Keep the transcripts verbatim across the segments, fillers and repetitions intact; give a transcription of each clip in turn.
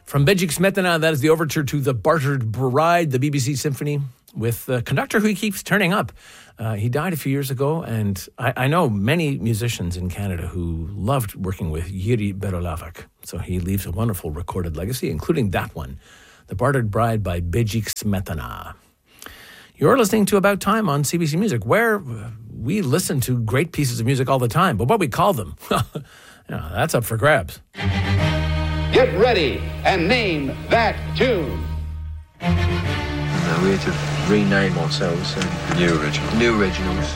From Bedřich Smetana, that is the overture to The Bartered Bride, the B B C Symphony, with the conductor who keeps turning up. Uh, he died a few years ago, and I, I know many musicians in Canada who loved working with Jiří Berolavek. So he leaves a wonderful recorded legacy, including that one, The Bartered Bride by Bedřich Smetana. You're listening to About Time on C B C Music, where we listen to great pieces of music all the time, but what we call them, yeah, that's up for grabs. Get ready and name that tune. Uh, we had to rename ourselves. Uh, New originals. New originals.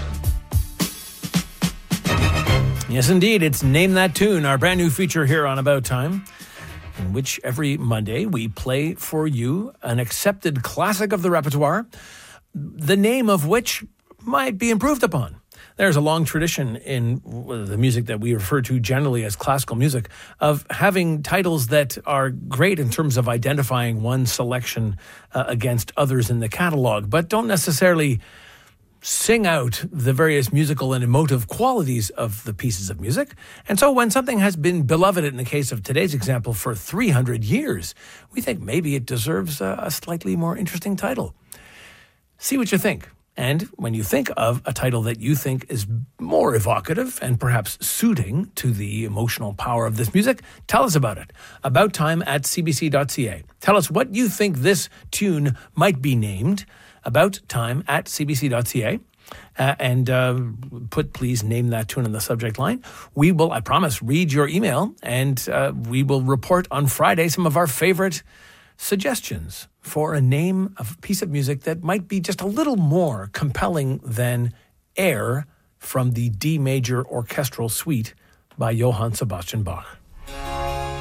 Yes, indeed. It's Name That Tune, our brand new feature here on About Time, in which every Monday we play for you an accepted classic of the repertoire, the name of which might be improved upon. There's a long tradition in the music that we refer to generally as classical music of having titles that are great in terms of identifying one selection uh, against others in the catalog, but don't necessarily sing out the various musical and emotive qualities of the pieces of music. And so when something has been beloved, in the case of today's example, for three hundred years, we think maybe it deserves a, a slightly more interesting title. See what you think. And when you think of a title that you think is more evocative and perhaps suiting to the emotional power of this music, tell us about it. About time at c b c dot c a. Tell us what you think this tune might be named. About time at c b c dot c a. Uh, and uh, put, please name that tune in the subject line. We will, I promise, read your email, and uh, we will report on Friday some of our favorite suggestions for a name of a piece of music that might be just a little more compelling than Air from the D major orchestral suite by Johann Sebastian Bach.